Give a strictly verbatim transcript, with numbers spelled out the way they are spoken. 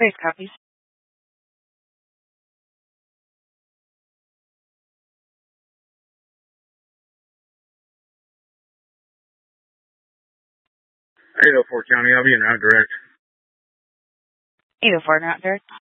Base copies. eight oh four County, I'll be in route direct. eight oh four, not direct.